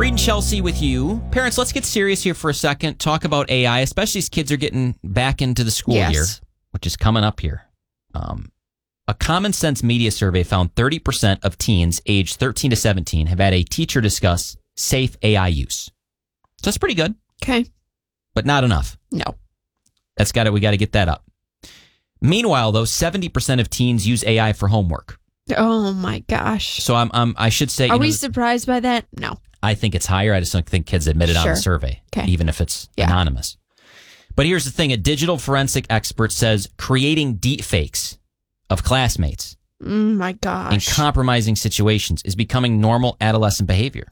Reed and Chelsea with you. Parents, let's get serious here for a second. Talk about AI, especially as kids are getting back into the school year, which is coming up here. A Common Sense Media survey found 30% of teens aged 13 to 17 have had a teacher discuss safe AI use. So that's pretty good. Okay. But not enough. No. We got to get that up. Meanwhile, though, 70% of teens use AI for homework. Oh my gosh. So I should say, are we surprised by that? No. I think it's higher. I just don't think kids admit it on the survey, even if it's anonymous. But here's the thing. A digital forensic expert says creating deep fakes of classmates my gosh. in compromising situations is becoming normal adolescent behavior.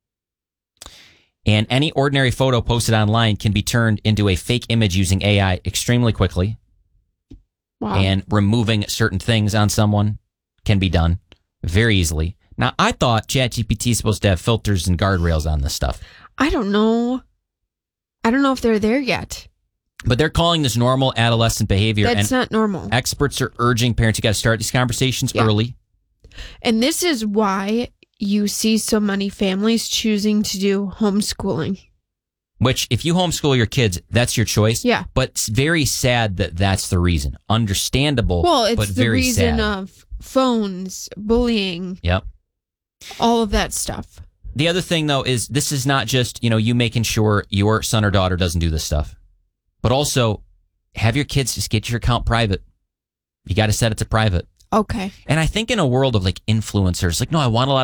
And any ordinary photo posted online can be turned into a fake image using AI extremely quickly. Wow. And removing certain things on someone can be done very easily. Now, I thought ChatGPT is supposed to have filters and guardrails on this stuff. I don't know. I don't know if they're there yet. But they're calling this normal adolescent behavior. That's not normal. Experts are urging parents, you got to start these conversations early. And this is why you see so many families choosing to do homeschooling. Which, if you homeschool your kids, that's your choice. Yeah. But it's very sad that that's the reason. Understandable, but the very reason sad. of phones, bullying. Yep. All of that stuff. The other thing, though, is this is not just, you making sure your son or daughter doesn't do this stuff. But also, have your kids just get your account private. You got to set it to private. Okay. And I think in a world of like influencers, like, no, I want a lot